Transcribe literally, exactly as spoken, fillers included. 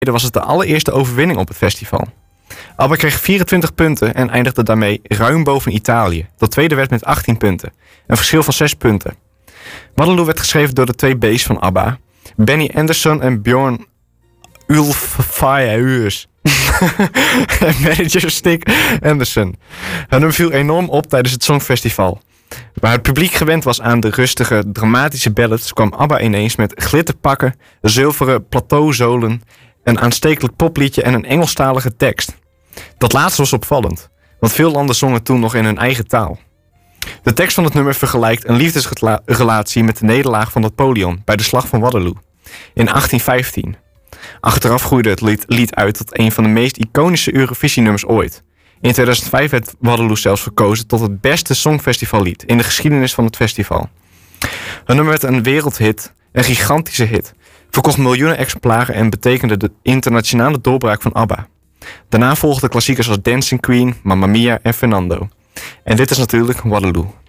was het de allereerste overwinning op het festival. ABBA kreeg vierentwintig punten en eindigde daarmee ruim boven Italië, dat tweede werd met achttien punten. Een verschil van zes punten. Waterloo werd geschreven door de twee B's van ABBA, Benny Andersson en Björn Ulvaeus. En manager Stig Anderson. Hun nummer viel enorm op tijdens het Songfestival. Waar het publiek gewend was aan de rustige, dramatische ballads, kwam ABBA ineens met glitterpakken, zilveren plateauzolen, een aanstekelijk popliedje en een Engelstalige tekst. Dat laatste was opvallend, want veel landen zongen toen nog in hun eigen taal. De tekst van het nummer vergelijkt een liefdesrelatie met de nederlaag van Napoleon bij de slag van Waterloo in achttien vijftien. Achteraf groeide het lied, lied uit tot een van de meest iconische Eurovisie-nummers ooit. In tweeduizend vijf werd Waterloo zelfs verkozen tot het beste songfestivallied in de geschiedenis van het festival. Het nummer werd een wereldhit, een gigantische hit, verkocht miljoenen exemplaren en betekende de internationale doorbraak van ABBA. Daarna volgden klassiekers als Dancing Queen, Mamma Mia en Fernando. En dit is natuurlijk Waterloo.